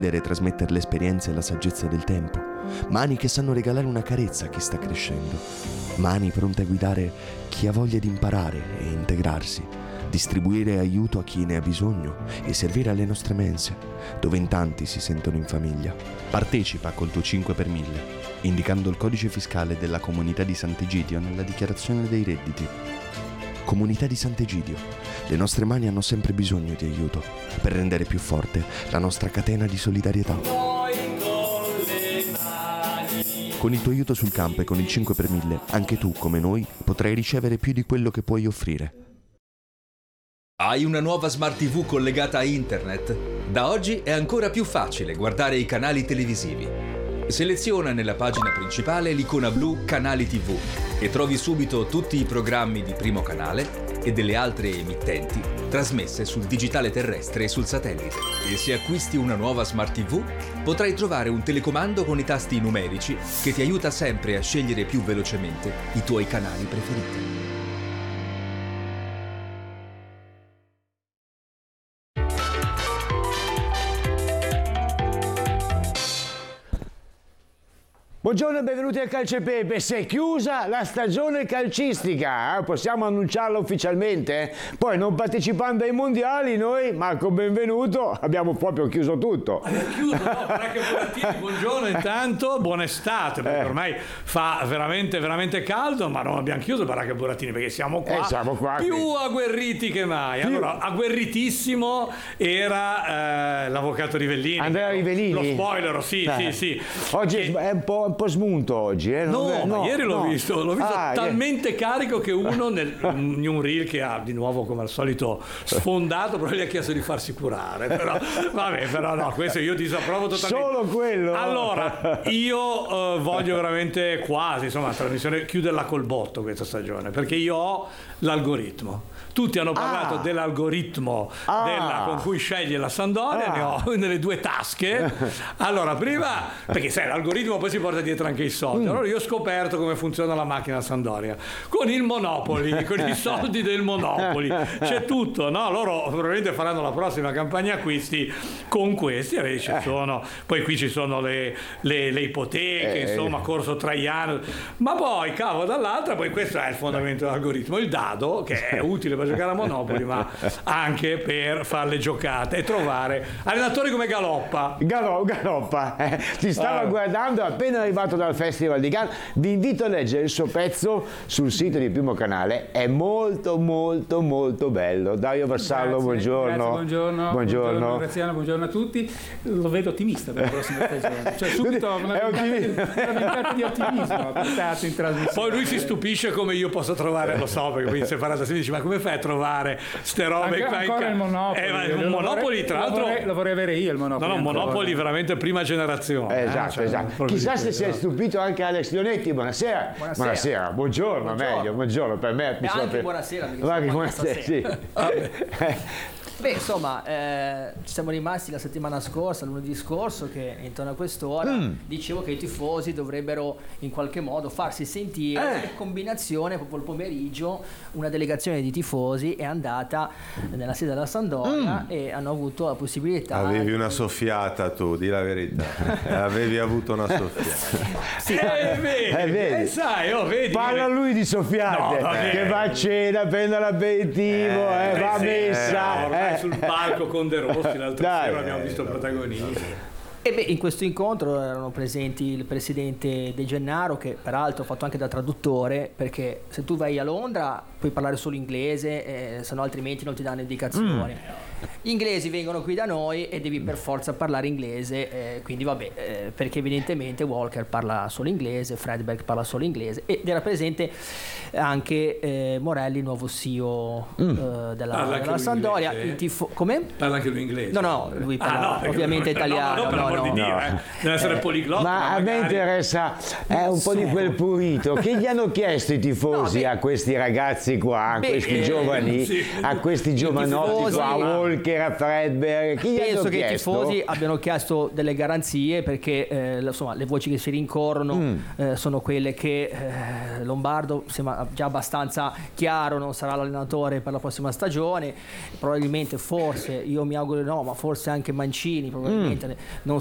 trasmettere l'esperienza e la saggezza del tempo, mani che sanno regalare una carezza a chi sta crescendo, mani pronte a guidare chi ha voglia di imparare e integrarsi, distribuire aiuto a chi ne ha bisogno e servire alle nostre mense, dove in tanti si sentono in famiglia. Partecipa col tuo 5 per 1000, indicando il codice fiscale della Comunità di Sant'Egidio nella dichiarazione dei redditi. Comunità di Sant'Egidio, le nostre mani hanno sempre bisogno di aiuto per rendere più forte la nostra catena di solidarietà. Con il tuo aiuto sul campo e con il 5 per 1000, anche tu, come noi, potrai ricevere più di quello che puoi offrire. Hai una nuova Smart TV collegata a internet? Da oggi è ancora più facile guardare i canali televisivi. Seleziona nella pagina principale l'icona blu Canali TV e trovi subito tutti i programmi di Primo Canale e delle altre emittenti trasmesse sul digitale terrestre e sul satellite. E se acquisti una nuova Smart TV, potrai trovare un telecomando con i tasti numerici che ti aiuta sempre a scegliere più velocemente i tuoi canali preferiti. Buongiorno e benvenuti al Calcio e Pepe. Si è chiusa la stagione calcistica, possiamo annunciarlo ufficialmente. Poi non partecipando ai mondiali noi, Marco Benvenuto, abbiamo proprio chiuso tutto. Abbiamo chiuso, no? Baracca Burattini, buongiorno intanto, buona estate, perché ormai fa veramente veramente caldo, ma non abbiamo chiuso Baracca Burattini perché siamo qua più agguerriti che mai. Allora, agguerritissimo era l'avvocato Rivellini. Andrea Rivellini? Lo spoiler, sì. Oggi è un po' smunto oggi, eh? No, ieri l'ho visto talmente carico che uno in un reel che ha di nuovo come al solito sfondato, però gli ha chiesto di farsi curare, però no, questo io disapprovo totalmente. Solo quello? Allora, io voglio veramente quasi, insomma, la trasmissione chiuderla col botto questa stagione, perché io ho l'algoritmo. Tutti hanno parlato dell'algoritmo con cui sceglie la Sampdoria, ne ho nelle due tasche. Allora, prima, perché sai, l'algoritmo poi si porta dietro anche i soldi. Allora io ho scoperto come funziona la macchina Sampdoria. Con il Monopoli, con i soldi del Monopoli. C'è tutto, no? Loro probabilmente faranno la prossima campagna acquisti con questi. Poi qui ci sono le ipoteche, insomma, corso Traiano. Ma poi, cavo, dall'altra, poi questo è il fondamento dell'algoritmo. Il dado, che è utile per giocare a Monopoli, ma anche per fare le giocate e trovare allenatori come Galoppa. Galoppa, ti stava guardando appena arrivato dal Festival di Cannes. Vi invito a leggere il suo pezzo sul sito di Primo Canale, è molto molto molto bello. Dario Vassallo, buongiorno. Buongiorno Graziano, buongiorno a tutti. Lo vedo ottimista per la prossima stagione, cioè subito una ventata di ottimismo portato in trasmissione. Poi lui si stupisce come io posso trovare, lo so, perché qui separata si dice: ma come fai a trovare ste robe qua? Ancora il Monopoli. Il Monopoli, tra l'altro, lo vorrei avere io il Monopoli. No, Monopoli veramente prima generazione. Esatto. Chissà se si è stupito anche Alex Leonetti. Buonasera. Buongiorno. Meglio, buongiorno per me. Buonasera. Sì. Beh, insomma, ci siamo rimasti la settimana scorsa, lunedì scorso, che intorno a quest'ora dicevo che i tifosi dovrebbero in qualche modo farsi sentire. In combinazione, proprio il pomeriggio, una delegazione di tifosi è andata nella sede della Sampdoria e hanno avuto la possibilità. Avevi una soffiata tu, di la verità. Avevi avuto una soffiata. Sì, vedi. Vedi. Parla lui di soffiate, che va a cena, prende l'aperitivo, va a messa. Sul palco con De Rossi l'altra sera abbiamo visto protagonisti. E beh, in questo incontro erano presenti il presidente De Gennaro, che peraltro ha fatto anche da traduttore, perché se tu vai a Londra puoi parlare solo inglese, se no altrimenti non ti danno indicazioni. Gli inglesi vengono qui da noi e devi per forza parlare inglese, quindi vabbè, perché evidentemente Walker parla solo inglese, Fredberg parla solo inglese, ed era presente anche Morelli, il nuovo CEO della Sampdoria. Come? Parla anche lui inglese? No, lui parla ovviamente italiano. Deve essere poliglotta. Ma a me interessa un po' di quel purito. Che gli hanno chiesto i tifosi a questi ragazzi qua, a questi giovani, a questi giovanotti qua, a Wall Volker, Fredberg? Chi Penso che chiesto? i tifosi abbiano chiesto delle garanzie, perché insomma, le voci che si rincorrono sono quelle che Lombardo sembra già abbastanza chiaro, non sarà l'allenatore per la prossima stagione, probabilmente, forse, io mi auguro no, ma forse anche Mancini probabilmente non